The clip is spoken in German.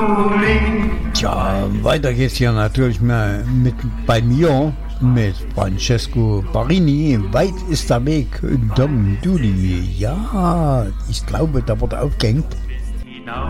Tja, weiter geht's hier natürlich mal bei mir mit Francesco Barini. Weit ist der Weg, Dom Dooley. Ja, ich glaube, da wurde aufgehängt.